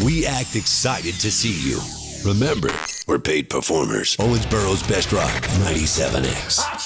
we act excited to see you. Remember, we're paid performers. Owensboro's Best Rock 97X.